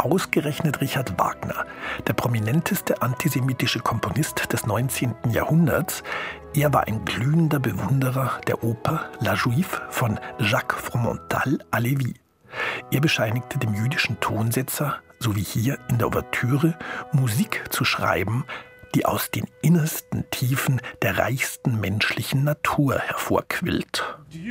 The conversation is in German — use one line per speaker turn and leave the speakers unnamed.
Ausgerechnet Richard Wagner, der prominenteste antisemitische Komponist des 19. Jahrhunderts. Er war ein glühender Bewunderer der Oper La Juive von Jacques Fromental à Lévis. Er bescheinigte dem jüdischen Tonsetzer, so wie hier in der Ouvertüre, Musik zu schreiben, die aus den innersten Tiefen der reichsten menschlichen Natur hervorquillt.